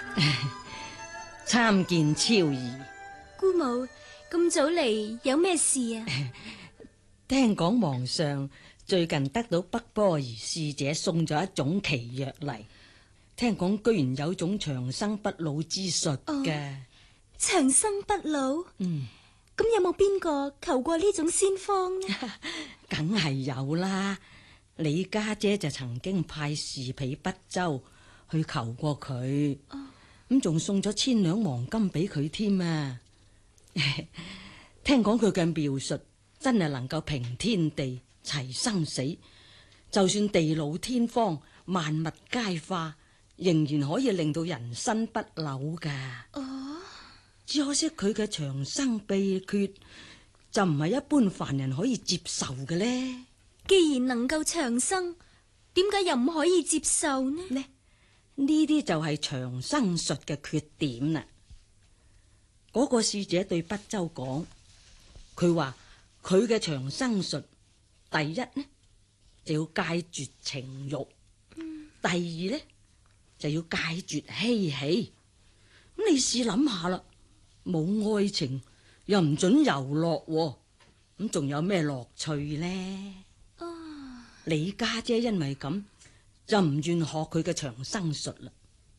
參見超兒。 姑母咁早嚟有咩事啊？ 聽講皇上最近得到北波兒使者送咗一種奇藥嚟，聽講居然有種長生不老之術嘅。 長生不老？咁有冇邊個求過呢種仙方呢？ 梗係有啦，李家姐就曾經派侍婢北周去求過佢，咁仲送咗1,000兩黃金俾佢添啊！聽講佢嘅妙術真係能夠平天地、齊生死，就算地老天荒、萬物皆化，仍然可以令到人生不朽噶。只可惜佢嘅長生秘訣就唔係一般凡人可以接受嘅呢。 既然能夠長生，點解又唔可以接受呢？ 呢啲就係長生術嘅缺點啦。嗰個使者對北周講，佢話佢嘅長生術，第一呢就要戒絕情慾，第二呢就要戒絕嬉戲。咁你試諗下啦，冇愛情又唔准遊樂，咁仲有咩樂趣呢？李家姐因為咁就唔願學佢嘅長生術啦。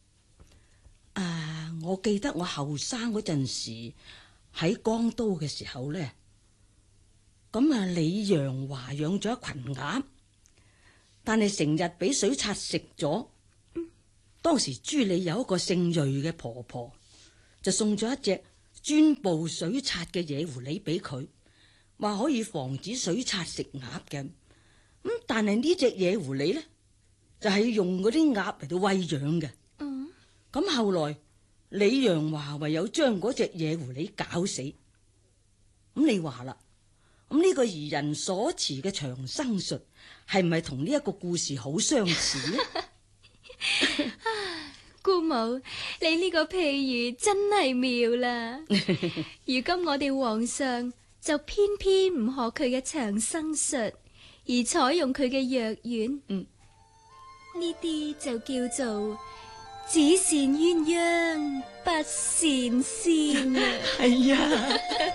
我記得我後生嗰陣時喺江都嘅時候呢，咁李陽華養咗一群鴨，但係成日俾水獺食咗。當時朱里有一個姓瑞嘅婆婆，就送咗一隻專捕水獺嘅野狐狸俾佢，話可以防止水獺食鴨嘅。但係呢隻野狐狸呢，就係用嗰啲鴨嚟到餵養嘅。咁後來李陽華唯有將嗰隻野狐狸搞死。咁你話啦，咁呢個兒人所持嘅長生術係唔係同呢一個故事好相似呢？ 姑母，你呢個譬喻真係妙啦。如今我哋皇上就偏偏唔學佢嘅長生術，而採用佢嘅藥丸。呢啲就叫做只羨鴛鴦不羨仙啊！ 係啊。